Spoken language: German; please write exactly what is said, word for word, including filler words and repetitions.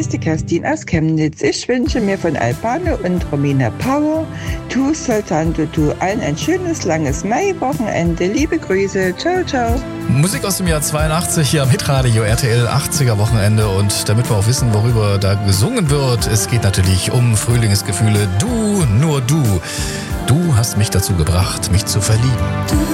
hier ist die Kerstin aus Chemnitz. Ich wünsche mir von Albano und Romina Power, Tu Soltanto Tu allen ein schönes, langes Mai-Wochenende. Liebe Grüße. Ciao, ciao. Musik aus dem Jahr zweiundachtzig hier am Hitradio R T L achtziger Wochenende. Und damit wir auch wissen, worüber da gesungen wird, es geht natürlich um Frühlingsgefühle. Du, nur du. Du hast mich dazu gebracht, mich zu verlieben.